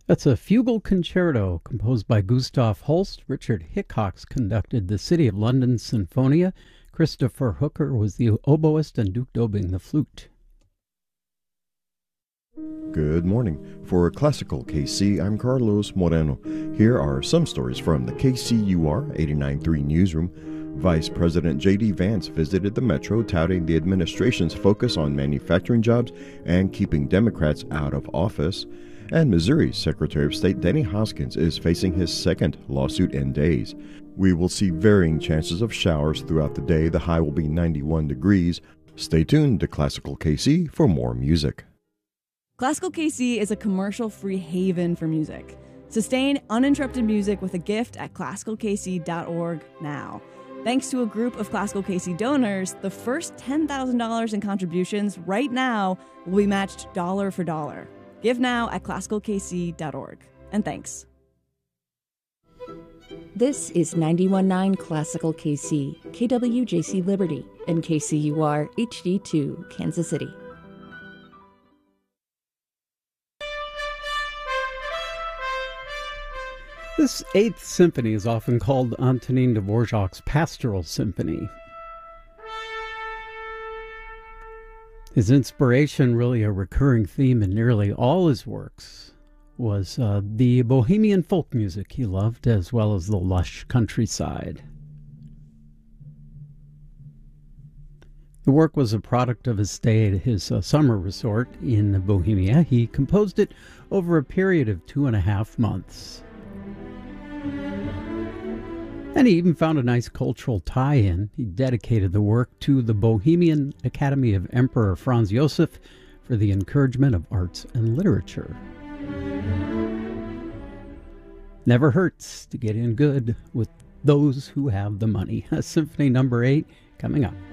That's a fugal concerto composed by Gustav Holst. Richard Hickox conducted the City of London Sinfonia. Christopher Hooker was the oboist and Duke Dobing the flute. Good morning. For Classical KC, I'm Carlos Moreno. Here are some stories from the KCUR 89.3 newsroom. Vice President J.D. Vance visited the Metro, touting the administration's focus on manufacturing jobs and keeping Democrats out of office. And Missouri's Secretary of State Denny Hoskins is facing his second lawsuit in days. We will see varying chances of showers throughout the day. The high will be 91 degrees. Stay tuned to Classical KC for more music. Classical KC is a commercial-free haven for music. Sustain uninterrupted music with a gift at classicalkc.org now. Thanks to a group of Classical KC donors, the first $10,000 in contributions right now will be matched dollar for dollar. Give now at classicalkc.org. And thanks. This is 91.9 Classical KC, KWJC Liberty, and KCUR HD2, Kansas City. This Eighth Symphony is often called Antonin Dvorak's Pastoral Symphony. His inspiration, really a recurring theme in nearly all his works, was the Bohemian folk music he loved, as well as the lush countryside. The work was a product of his stay at his summer resort in Bohemia. He composed it over a period of 2.5 months. And he even found a nice cultural tie-in. He dedicated the work to the Bohemian Academy of Emperor Franz Josef for the encouragement of arts and literature. Never hurts to get in good with those who have the money. Symphony number 8 coming up.